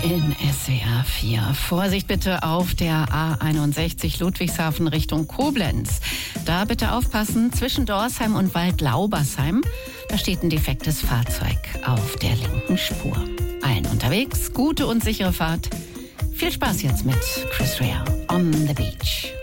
In SWR 4. Vorsicht bitte auf der A61 Ludwigshafen Richtung Koblenz. Da bitte aufpassen, zwischen Dorsheim und Waldlaubersheim. Da steht ein defektes Fahrzeug auf der linken Spur. Allen unterwegs, gute und sichere Fahrt. Viel Spaß jetzt mit Chris Rea on the Beach.